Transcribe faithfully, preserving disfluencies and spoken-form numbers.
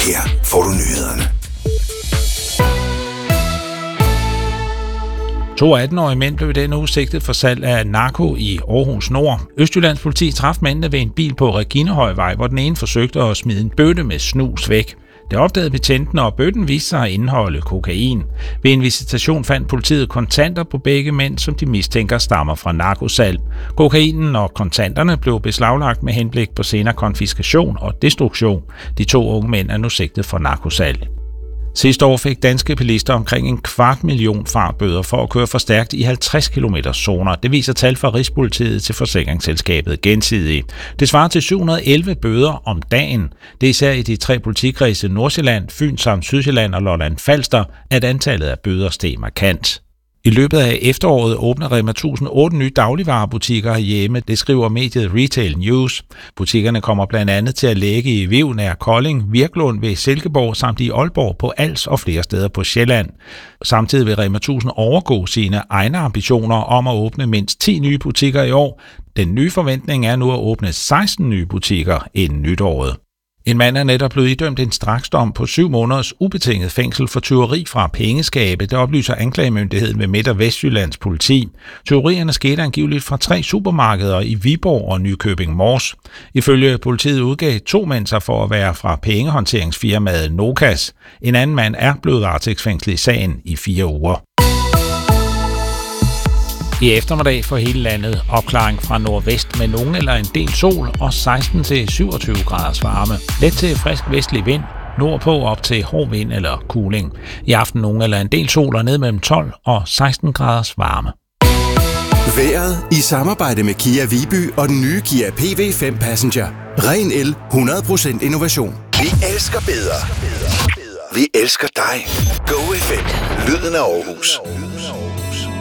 Her får du nyhederne. To atten-årige mænd blev i denne uge sigtet for salg af narko i Aarhus Nord. Østjyllands politi traf mændene ved en bil på Reginehøjvej, hvor den ene forsøgte at smide en bøtte med snus væk. Det opdagede betjentene, og bøtten viste sig at indeholde kokain. Ved en visitation fandt politiet kontanter på begge mænd, som de mistænker stammer fra narkosalg. Kokainen og kontanterne blev beslaglagt med henblik på senere konfiskation og destruktion. De to unge mænd er nu sigtet for narkosalg. Sidste år fik danske bilister omkring en kvart million fartbøder for at køre for stærkt i halvtreds kilometer zoner. Det viser tal fra Rigspolitiet til forsikringsselskabet Gensidige. Det svarer til syv hundrede og elleve bøder om dagen. Det er især i de tre politikredse Nordsjælland, Fyn samt Sydsjælland og Lolland Falster, at antallet af bøder steg markant. I løbet af efteråret åbner Rema tusind otte nye dagligvarebutikker herhjemme, det skriver mediet Retail News. Butikkerne kommer blandt andet til at ligge i Viv nær Kolding, Virklund ved Silkeborg samt i Aalborg på Als og flere steder på Sjælland. Samtidig vil Rema tusind overgå sine egne ambitioner om at åbne mindst ti nye butikker i år. Den nye forventning er nu at åbne seksten nye butikker inden nytåret. En mand er netop blevet idømt en straksdom på syv måneders ubetinget fængsel for tyveri fra pengeskabe, det oplyser anklagemyndigheden ved Midt- og Vestjyllands politi. Tyverierne skete angiveligt fra tre supermarkeder i Viborg og Nykøbing Mors. Ifølge politiet udgav to mænd sig for at være fra pengehåndteringsfirmaet Nokas. En anden mand er blevet varetægtsfængslet i sagen i fire uger. I eftermiddag for hele landet opklaring fra nordvest med nogen eller en del sol og seksten til syvogtyve graders varme. Let til frisk vestlig vind, nordpå op til hård vind eller kuling. I aften nogen eller en del sol og ned mellem tolv og seksten graders varme. Vejret i samarbejde med Kia Viby og den nye Kia P V fem Passenger. Ren el, hundrede procent innovation. Vi elsker bedre. Vi elsker dig. Go F M. Lyden af Aarhus.